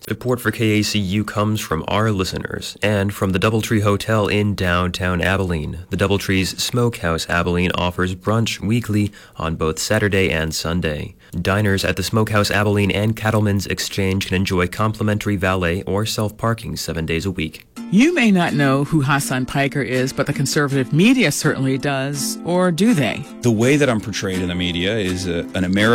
Support for KACU comes from our listeners and from the Doubletree Hotel in downtown Abilene. The Doubletree's Smokehouse Abilene offers brunch weekly on both Saturday and Sunday. Diners at the Smokehouse Abilene and Cattleman's Exchange can enjoy complimentary valet or self-parking 7 days a week. You may not know who Hassan Piker is, but the conservative media certainly does. Or do they? The way that I'm portrayed in the media is an American